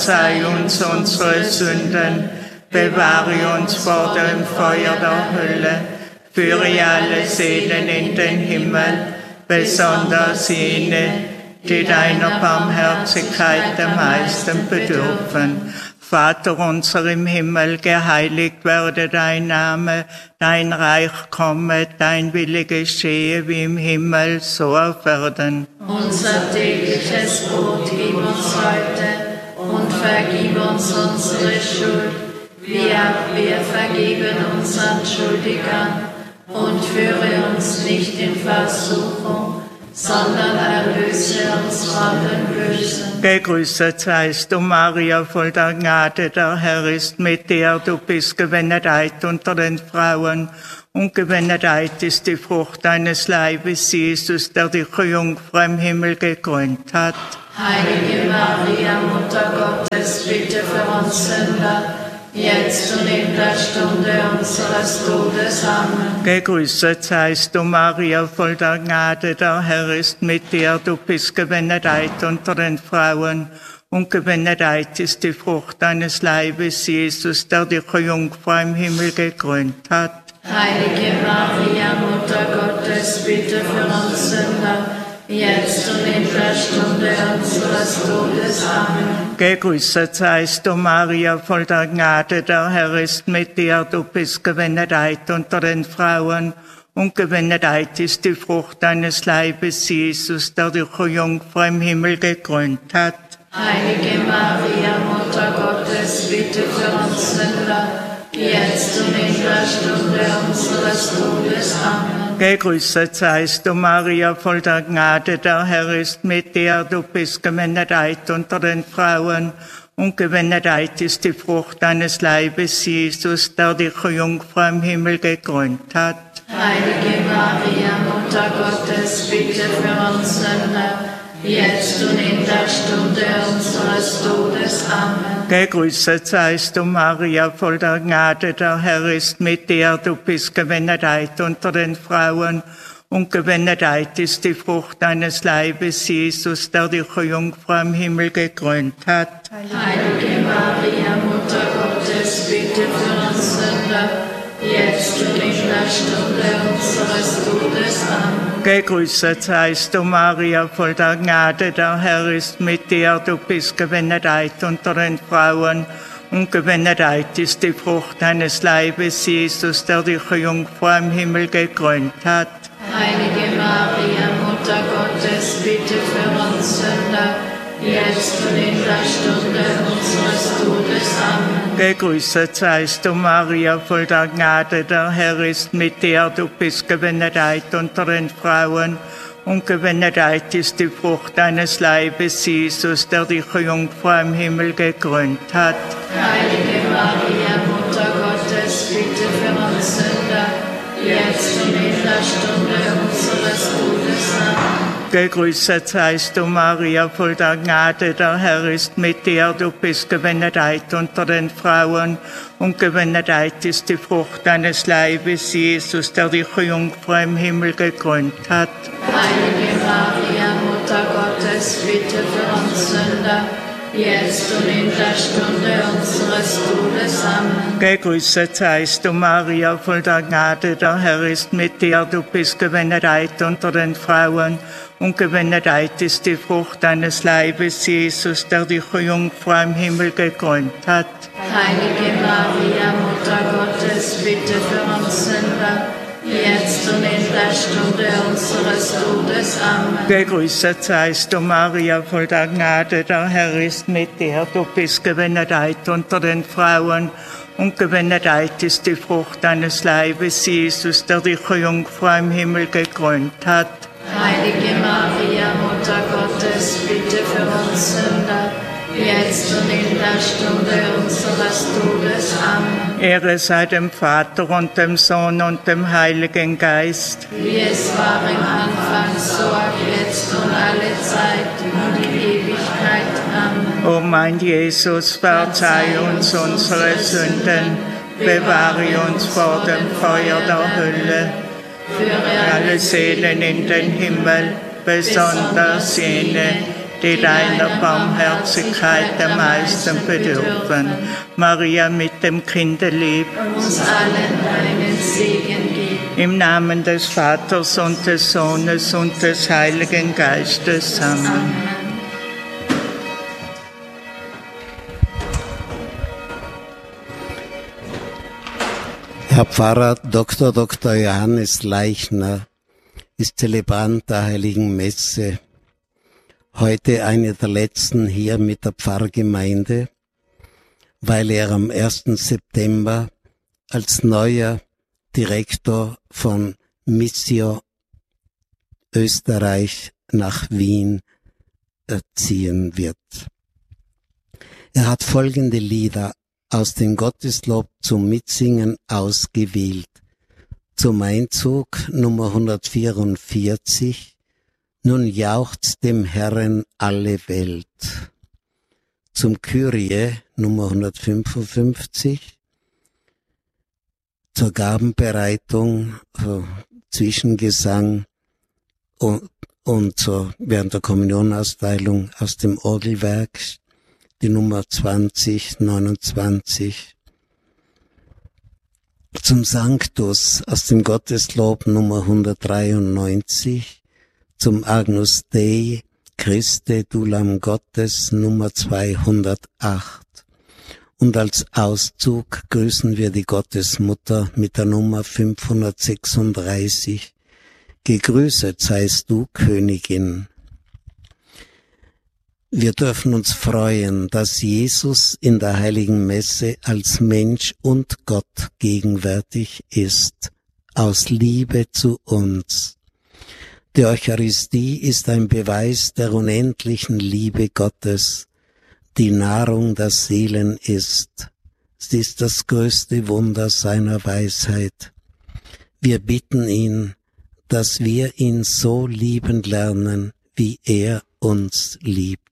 Verzeih uns unsere Sünden, bewahre uns vor dem Feuer der Hölle, führe alle Seelen in den Himmel, besonders jene, die deiner Barmherzigkeit am meisten bedürfen. Vater unser im Himmel, geheiligt werde dein Name, dein Reich komme, dein Wille geschehe wie im Himmel, so auf Erden. Unser tägliches Brot gib uns heute und vergib uns unsere Schuld, wie auch wir vergeben unseren Schuldigern. Und führe uns nicht in Versuchung, sondern erlöse uns von den Bösen. Gegrüßet seist du, Maria, voll der Gnade, der Herr ist mit dir. Du bist gebenedeit unter den Frauen, und gebenedeit ist die Frucht deines Leibes, Jesus, der dich Jungfrau im Himmel gekrönt hat. Heilige Maria, Mutter Gottes, bitte für uns Sünder, jetzt und in der Stunde unseres Todes. Amen. Gegrüßet seist du, Maria, voll der Gnade, der Herr ist mit dir. Du bist gebenedeit unter den Frauen, und gebenedeit ist die Frucht deines Leibes, Jesus, der dich Jungfrau im Himmel gekrönt hat. Heilige Maria, Mutter Gottes, bitte für uns Sünder, jetzt und in der Stunde unseres Todes. Amen. Gegrüßet seist du, Maria, voll der Gnade, der Herr ist mit dir. Du bist gebenedeit unter den Frauen, und gebenedeit ist die Frucht deines Leibes, Jesus, der dich Jungfrau im Himmel gekrönt hat. Heilige Maria, Mutter Gottes, bitte für uns Sünder, jetzt und in der Stunde unseres Todes. Amen. Gegrüßet seist du, Maria, voll der Gnade, der Herr ist mit dir. Du bist gebenedeit unter den Frauen, und gebenedeit ist die Frucht deines Leibes, Jesus, der dich Jungfrau im Himmel gekrönt hat. Heilige Maria, Mutter Gottes, bitte für uns Sünder, jetzt und in der Stunde unseres Todes. Amen. Gegrüßet seist du, Maria, voll der Gnade, der Herr ist mit dir. Du bist gebenedeit unter den Frauen, und gebenedeit ist die Frucht deines Leibes, Jesus, der dich Jungfrau im Himmel gekrönt hat. Heilige Maria, Mutter Gottes, bitte für uns Sünder, jetzt und in der Stunde unseres Todes. Amen. Gegrüßet seist du, Maria, voll der Gnade, der Herr ist mit dir. Du bist gebenedeit unter den Frauen, und gebenedeit ist die Frucht deines Leibes, Jesus, der dich Jungfrau im Himmel gekrönt hat. Heilige Maria, Mutter Gottes, bitte für uns Sünder, jetzt und in der Stunde unseres Todes. Amen. Gegrüßet seist du, Maria, voll der Gnade, der Herr ist mit dir. Du bist gebenedeit unter den Frauen, und gebenedeit ist die Frucht deines Leibes, Jesus, der dich Jungfrau im Himmel gekrönt hat. Heilige Maria, Mutter Gottes, bitte für uns Sünder, jetzt und in der Stunde unseres Todes. Amen. Gegrüßet seist du, Maria, voll der Gnade, der Herr ist mit dir. Du bist gebenedeit unter den Frauen, und gebenedeit ist die Frucht deines Leibes, Jesus, der dich Jungfrau im Himmel gekrönt hat. Heilige Maria, Mutter Gottes, bitte für uns Sünder, jetzt und in der Stunde unseres Todes. Amen. Gegrüßet seist du, Maria, voll der Gnade, der Herr ist mit dir. Du bist gebenedeit unter den Frauen, und gebenedeit ist die Frucht deines Leibes, Jesus, der dich Jungfrau im Himmel gekrönt hat. Heilige Maria, Mutter Gottes, bitte für uns Sünder, jetzt und in der Stunde unseres Todes. Amen. Gegrüßet seist du, Maria, voll der Gnade, der Herr ist mit dir. Du bist gebenedeit unter den Frauen, und gebenedeit ist die Frucht deines Leibes, Jesus, der dich Jungfrau im Himmel gekrönt hat. Heilige Maria, Mutter Gottes, bitte für uns Sünder, jetzt und in der Stunde unseres Todes. Amen. Ehre sei dem Vater und dem Sohn und dem Heiligen Geist. Wie es war im Anfang, so auch jetzt und alle Zeit und in Ewigkeit. Amen. O mein Jesus, verzeih uns unsere Sünden, bewahre uns vor dem Feuer der Hölle, Führe alle Seelen in den Himmel, besonders jene, die deiner Barmherzigkeit am meisten bedürfen. Maria mit dem Kinderlieb, uns allen deinen Segen gib. im Namen des Vaters und des Sohnes und des Heiligen Geistes. Amen. Amen. Herr Pfarrer Dr. Johannes Leichner ist Zelebrant der Heiligen Messe. Heute eine der letzten hier mit der Pfarrgemeinde, weil er am 1. September als neuer Direktor von Missio Österreich nach Wien ziehen wird. Er hat folgende Lieder aus dem Gotteslob zum Mitsingen ausgewählt. Zum Einzug Nummer 144, nun jauchzt dem Herrn alle Welt. Zum Kyrie Nummer 155, zur Gabenbereitung, Zwischengesang und während der Kommunionausteilung aus dem Orgelwerk, die Nummer 2029. Zum Sanctus aus dem Gotteslob Nummer 193, zum Agnus Dei, Christe, du Lamm Gottes, Nummer 208. Und als Auszug grüßen wir die Gottesmutter mit der Nummer 536. Gegrüßet seist du, Königin. Wir dürfen uns freuen, dass Jesus in der Heiligen Messe als Mensch und Gott gegenwärtig ist, aus Liebe zu uns. Die Eucharistie ist ein Beweis der unendlichen Liebe Gottes, die Nahrung der Seelen ist. Sie ist das größte Wunder seiner Weisheit. Wir bitten ihn, dass wir ihn so lieben lernen, wie er uns liebt.